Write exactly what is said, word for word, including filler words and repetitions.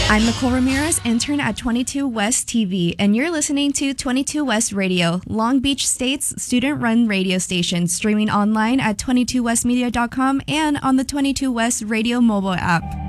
I'm Nicole Ramirez, intern at twenty-two West T V, and you're listening to twenty-two West Radio, Long Beach State's student-run radio station, streaming online at twenty-two west media dot com and on the twenty-two West Radio mobile app.